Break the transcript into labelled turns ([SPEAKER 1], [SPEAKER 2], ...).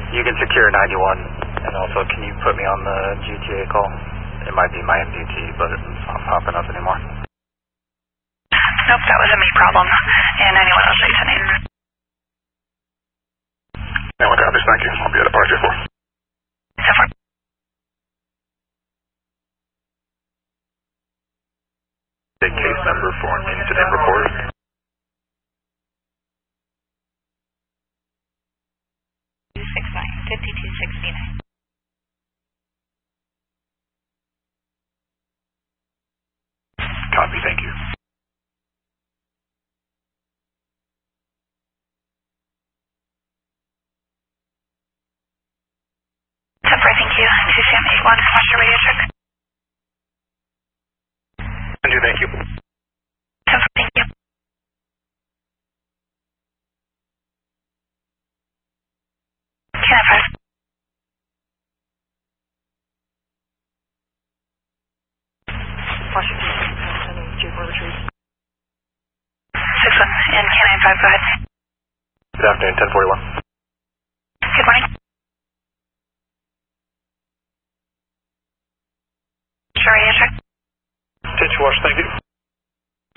[SPEAKER 1] You can secure 91, and also can you put me on the GTA call? It might be my MDT, but it's not popping up anymore.
[SPEAKER 2] Nope, that was a me problem, and 9106
[SPEAKER 3] Anyone got this? Thank you. I'll be at a party for.
[SPEAKER 2] So far.
[SPEAKER 3] The case number for an incident report.
[SPEAKER 2] $5269.
[SPEAKER 3] Copy, thank you.
[SPEAKER 2] Temporary, thank you. 2CM81, watch your radio check.
[SPEAKER 3] Andrew, thank you.
[SPEAKER 2] Temporary, thank you. Can I 5?
[SPEAKER 4] Washington, J4 retrieve.
[SPEAKER 2] 6-1, and Canine 5, go ahead.
[SPEAKER 1] Good afternoon, 1041.
[SPEAKER 2] Good morning. Sure, radio check.
[SPEAKER 3] Ditch wash, thank you.